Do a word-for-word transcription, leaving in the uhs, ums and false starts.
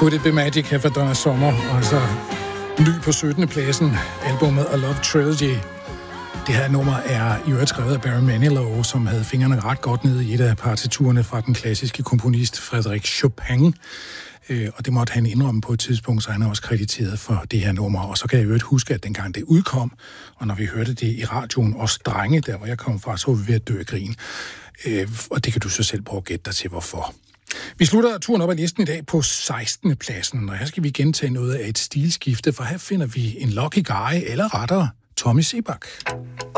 Put It Be Magic her fra Donna Summer, og så ny på syttende pladsen, albumet A Love Trilogy. Det her nummer er i øvrigt skrevet af Barry Manilow, som havde fingrene ret godt nede i et af partiturene fra den klassiske komponist Frédéric Chopin. Og det måtte han indrømme på et tidspunkt, så han er også krediteret for det her nummer. Og så kan jeg i øvrigt huske, at dengang det udkom, og når vi hørte det i radioen, os drenge, der hvor jeg kom fra, så var vi ved at dø af grin. Og det kan du så selv prøve at gætte dig til, hvorfor. Vi slutter turen op ad listen i dag på sekstende pladsen, og her skal vi gentage noget af et stilskifte, for her finder vi en lucky guy, eller rettere Tommy Sebak.